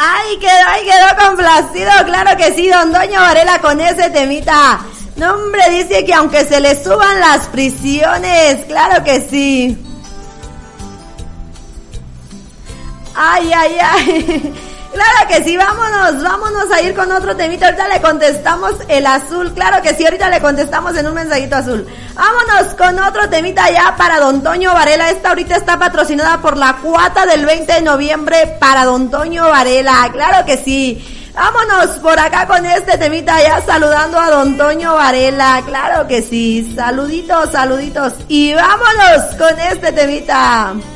Ay, quedó complacido, claro que sí, don Toño Varela con ese temita. No, hombre, dice que aunque se le suban las prisiones, claro que sí. Ay. Claro que sí, vámonos a ir con otro temita. Ahorita le contestamos el azul, claro que sí, ahorita le contestamos en un mensajito azul. Vámonos con otro temita ya para don Toño Varela. Esta ahorita está patrocinada por la cuata del 20 de noviembre para don Toño Varela, claro que sí. Vámonos por acá con este temita ya saludando a don Toño Varela, claro que sí. Saluditos y vámonos con este temita.